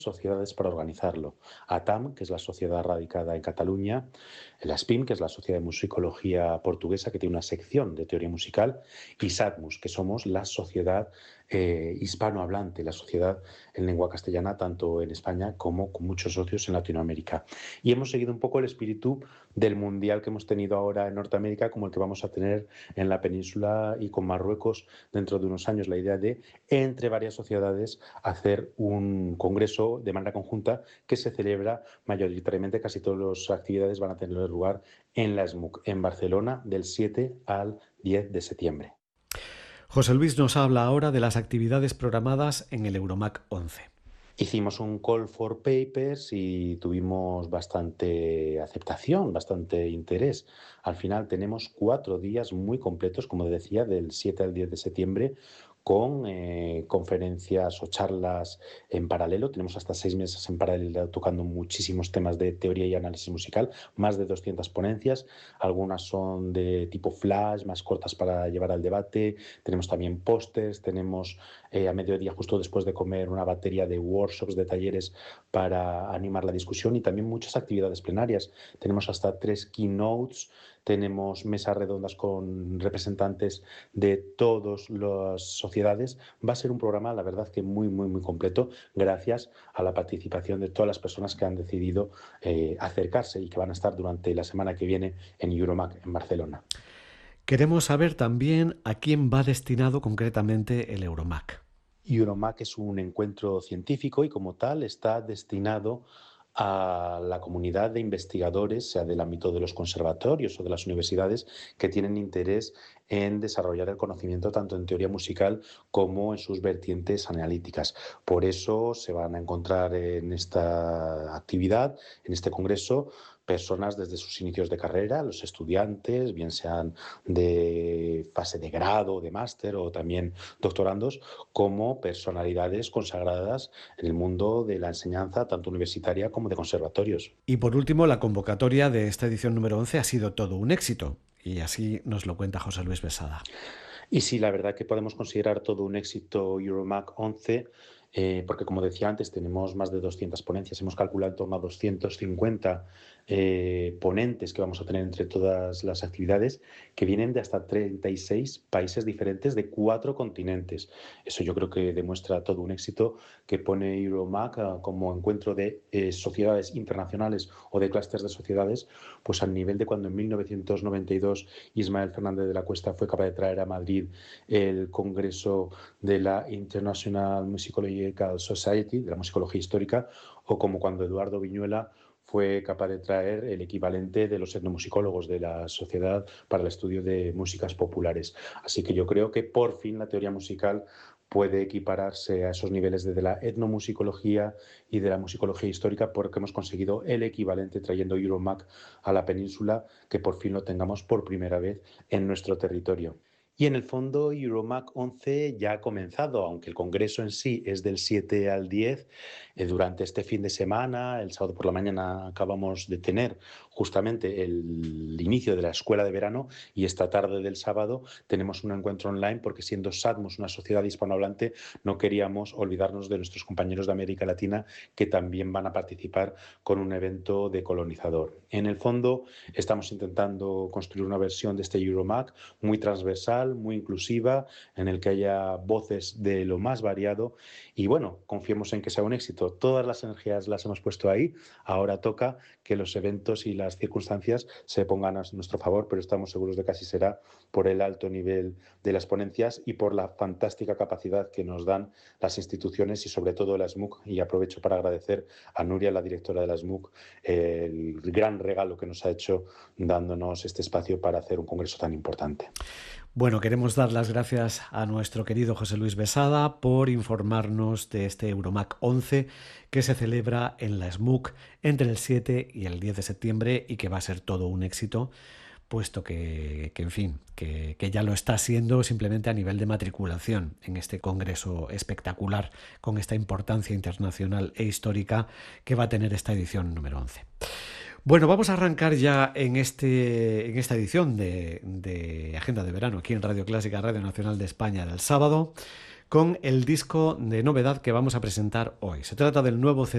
sociedades para organizarlo. ATAM, que es la sociedad radicada en Cataluña, la SPIM, que es la Sociedad de Musicología Portuguesa, que tiene una sección de teoría musical, y SATMUS, que somos la sociedad hispanohablante, la sociedad en lengua castellana, tanto en España como con muchos socios en Latinoamérica. Y hemos seguido un poco el espíritu del mundial que hemos tenido ahora en Norteamérica, como el que vamos a tener en la península y con Marruecos dentro de unos años, la idea de, entre varias sociedades, hacer un congreso de manera conjunta que se celebra mayoritariamente, casi todas las actividades van a tener lugar en la SMUC, en Barcelona, del 7 al 10 de septiembre. José Luis nos habla ahora de las actividades programadas en el Euromac 11. Hicimos un call for papers y tuvimos bastante aceptación, bastante interés. Al final tenemos 4 días muy completos, como decía, del 7 al 10 de septiembre, con conferencias o charlas en paralelo. Tenemos hasta 6 mesas en paralelo tocando muchísimos temas de teoría y análisis musical, más de 200 ponencias. Algunas son de tipo flash, más cortas para llevar al debate. Tenemos también pósters, tenemos a mediodía, justo después de comer, una batería de workshops, de talleres para animar la discusión y también muchas actividades plenarias. Tenemos hasta 3 keynotes, tenemos mesas redondas con representantes de todas las sociedades. Va a ser un programa, la verdad, que muy, muy, muy completo, gracias a la participación de todas las personas que han decidido acercarse y que van a estar durante la semana que viene en Euromac, en Barcelona. Queremos saber también a quién va destinado concretamente el Euromac. Euromac es un encuentro científico y como tal está destinado a la comunidad de investigadores, sea del ámbito de los conservatorios o de las universidades, que tienen interés en desarrollar el conocimiento tanto en teoría musical como en sus vertientes analíticas. Por eso se van a encontrar en esta actividad, en este congreso, personas desde sus inicios de carrera, los estudiantes, bien sean de fase de grado, de máster o también doctorandos, como personalidades consagradas en el mundo de la enseñanza, tanto universitaria como de conservatorios. Y por último, la convocatoria de esta edición número 11 ha sido todo un éxito. Y así nos lo cuenta José Luis Besada. Y sí, la verdad que podemos considerar todo un éxito Euromac 11, porque como decía antes, tenemos más de 200 ponencias. Hemos calculado en torno a 250 ponentes que vamos a tener entre todas las actividades, que vienen de hasta 36 países diferentes de 4 continentes. Eso yo creo que demuestra todo un éxito que pone Euromac como encuentro de sociedades internacionales o de clústeres de sociedades, pues al nivel de cuando en 1992 Ismael Fernández de la Cuesta fue capaz de traer a Madrid el Congreso de la International Musicological Society, de la musicología histórica, o como cuando Eduardo Viñuela fue capaz de traer el equivalente de los etnomusicólogos de la Sociedad para el Estudio de Músicas Populares. Así que yo creo que por fin la teoría musical puede equipararse a esos niveles de la etnomusicología y de la musicología histórica, porque hemos conseguido el equivalente trayendo Euromac a la península, que por fin lo tengamos por primera vez en nuestro territorio. Y en el fondo, Euromac 11 ya ha comenzado, aunque el congreso en sí es del 7 al 10. Durante este fin de semana, el sábado por la mañana, acabamos de tener justamente el inicio de la escuela de verano y esta tarde del sábado tenemos un encuentro online porque, siendo SATMUS una sociedad hispanohablante, no queríamos olvidarnos de nuestros compañeros de América Latina que también van a participar con un evento de colonizador. En el fondo, estamos intentando construir una versión de este Euromac muy transversal, muy inclusiva, en el que haya voces de lo más variado y bueno, confiemos en que sea un éxito. Todas las energías las hemos puesto ahí, ahora toca que los eventos y las circunstancias se pongan a nuestro favor, pero estamos seguros de que así será por el alto nivel de las ponencias y por la fantástica capacidad que nos dan las instituciones y sobre todo la SMUC, y aprovecho para agradecer a Nuria, la directora de la SMUC, el gran regalo que nos ha hecho dándonos este espacio para hacer un congreso tan importante. Bueno, queremos dar las gracias a nuestro querido José Luis Besada por informarnos de este Euromac 11 que se celebra en la SMUC entre el 7 y el 10 de septiembre y que va a ser todo un éxito, puesto que en fin, que ya lo está siendo simplemente a nivel de matriculación en este congreso espectacular con esta importancia internacional e histórica que va a tener esta edición número 11. Bueno, vamos a arrancar ya en esta edición de Agenda de Verano aquí en Radio Clásica, Radio Nacional de España del sábado, con el disco de novedad que vamos a presentar hoy. Se trata del nuevo CD